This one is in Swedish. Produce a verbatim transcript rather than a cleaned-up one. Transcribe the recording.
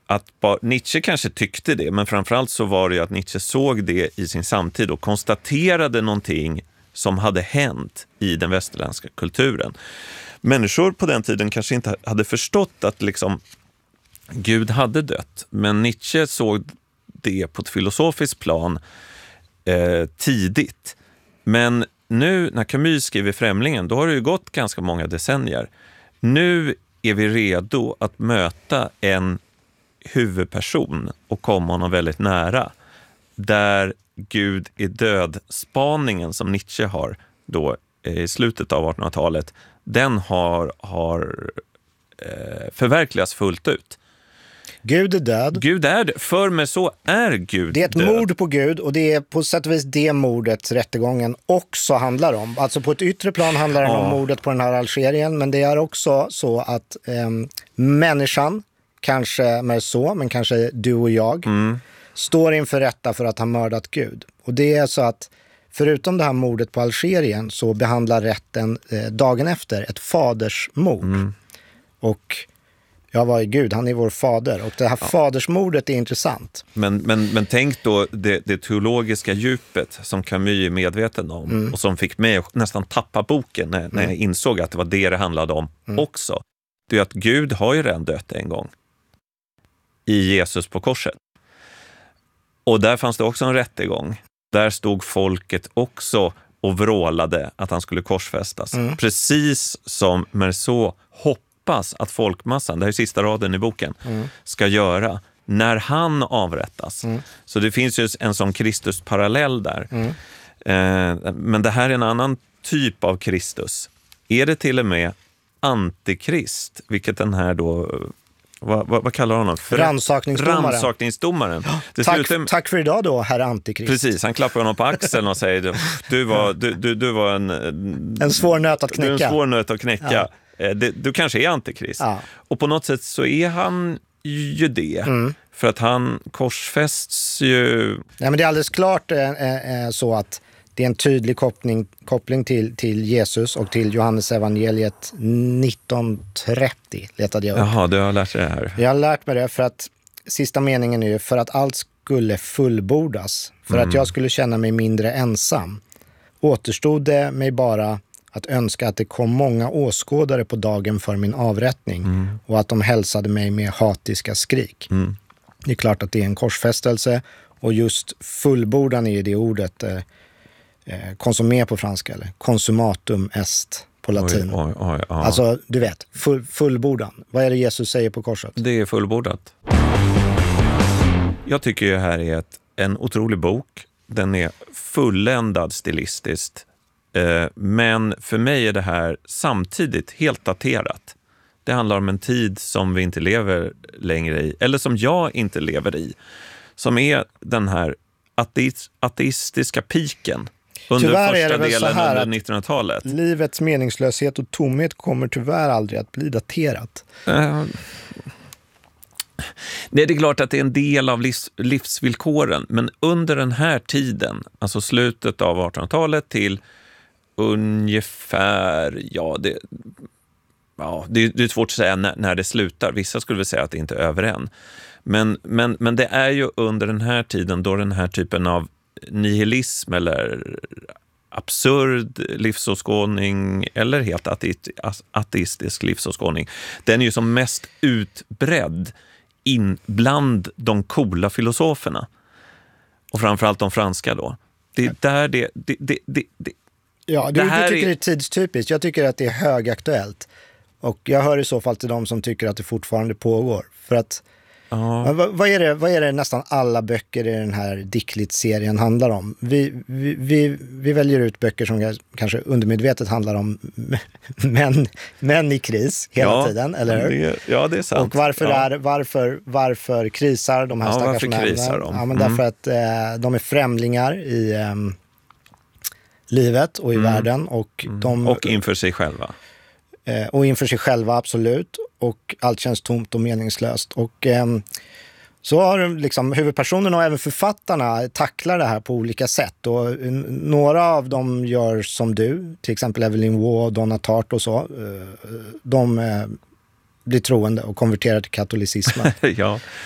att Nietzsche kanske tyckte det, men framförallt så var det ju att Nietzsche såg det i sin samtid och konstaterade någonting som hade hänt i den västerländska kulturen. Människor på den tiden kanske inte hade förstått att liksom Gud hade dött, men Nietzsche såg det på ett filosofiskt plan eh, tidigt. Men nu när Camus skriver Främlingen, då har det ju gått ganska många decennier. Nu är vi redo att möta en huvudperson och komma honom väldigt nära. Där Gud är död, spaningen som Nietzsche har då i slutet av artonhundratalet, den har, har eh, förverkligats fullt ut. Gud är död. Gud är död. För mig så är Gud Det är ett död. mord på Gud, och det är på sätt och vis det mordet rättegången också handlar om. Alltså på ett yttre plan handlar det ja. om mordet på den här algerien, men det är också så att eh, människan, kanske med så, men kanske du och jag, mm. står inför rätta för att ha mördat Gud. Och det är så att förutom det här mordet på Algerien så behandlar rätten eh, dagen efter ett fadersmord. Mm. Och ja, vad är Gud? Han är vår fader. Och det här ja. fadersmordet är intressant. Men, men, men tänk då det, det teologiska djupet som Camus är medveten om mm. och som fick mig att nästan tappa boken när, mm. när jag insåg att det var det det handlade om mm. också. Det är att Gud har ju redan dött en gång i Jesus på korset. Och där fanns det också en rättegång. Där stod folket också och vrålade att han skulle korsfästas. Mm. Precis som Merceau hoppas att folkmassan, det här är sista raden i boken, mm. ska göra när han avrättas. Mm. Så det finns ju en sån Kristus-parallell där. Mm. Eh, men det här är en annan typ av Kristus. Är det till och med antikrist, vilket den här då... Vad, vad, vad kallar honom? För Rannsakningsdomaren. Rannsakningsdomaren. Ja, tack, slutar... tack för idag då, herr Antikrist. Precis, han klappar honom på axeln och säger du var, du, du, du var en... En svår nöt att knäcka. Du är en svår nöt att knäcka. Ja. Du, du kanske är antikrist. Ja. Och på något sätt så är han ju det. Mm. För att han korsfästs ju... Ja, men det är alldeles klart äh, äh, så att det är en tydlig koppling, koppling till, till Jesus och till Johannes evangeliet nitton trettio letade jag upp. Jaha, du har lärt dig det här. Jag har lärt mig det för att sista meningen är ju för att allt skulle fullbordas. För mm. att jag skulle känna mig mindre ensam. Återstod det mig bara att önska att det kom många åskådare på dagen för min avrättning. Mm. Och att de hälsade mig med hatiska skrik. Mm. Det är klart att det är en korsfästelse. Och just fullbordan är det ordet... Eh, konsumé på franska eller consumatum est på latin. Oj, oj, oj, ja. Alltså, du vet, full, fullbordan. Vad är det Jesus säger på korset? Det är fullbordat. Jag tycker ju här är ett, en otrolig bok. Den är fulländad stilistiskt. Eh, men för mig är det här samtidigt helt daterat. Det handlar om en tid som vi inte lever längre i. Eller som jag inte lever i. Som är den här ateist, ateistiska piken. Under tyvärr första är det väl delen så här under att nittonhundratalet. Livets meningslöshet och tomhet kommer tyvärr aldrig att bli daterat. Uh, det är klart att det är en del av livs, livsvillkoren. Men under den här tiden, alltså slutet av artonhundratalet till ungefär, ja det, ja, det, det är svårt att säga när, när det slutar. Vissa skulle väl säga att det inte är över än. Men, men, men det är ju under den här tiden då den här typen av nihilism eller absurd livsåskådning eller helt ateistisk livsåskådning, den är ju som mest utbredd in bland de coola filosoferna. Och framförallt de franska då. Det är där det... det, det, det, det ja, du, det här du tycker är... det är tidstypiskt. Jag tycker att det är högaktuellt. Och jag hör i så fall till de som tycker att det fortfarande pågår. För att Ja. Vad, vad, är det, vad är det nästan alla böcker i den här Dicklit-serien handlar om? Vi, vi, vi, vi väljer ut böcker som kanske undermedvetet handlar om män, män i kris hela ja, tiden, eller hur? Det, ja, det är sant. Och varför, ja. är, varför, varför krisar de här ja, stackars männen? Krisar de? Ja, men mm. därför att eh, de är främlingar i eh, livet och i mm. världen. Och, mm. de, och inför sig själva. Eh, och inför sig själva, absolut. Och allt känns tomt och meningslöst. Och eh, så har liksom huvudpersonerna och även författarna tacklar det här på olika sätt. Och n- några av dem gör som du, till exempel Evelyn Waugh, Donna Tartt och så. Eh, de eh, blir troende och konverterar till katolicismen. ja.